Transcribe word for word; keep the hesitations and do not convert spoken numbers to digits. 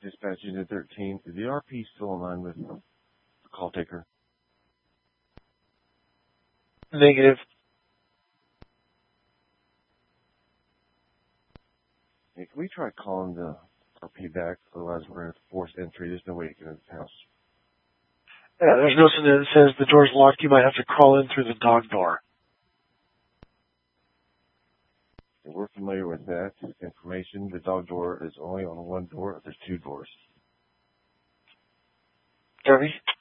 Dispatch Unit thirteen, is the R P still online with the call taker? Negative. Hey, can we try calling the R P back? Otherwise, we're going to force entry. There's no way to get in this house. Yeah, there's nothing that says the door's locked. You might have to crawl in through the dog door. And we're familiar with that information. The dog door is only on one door. There's two doors. Derby?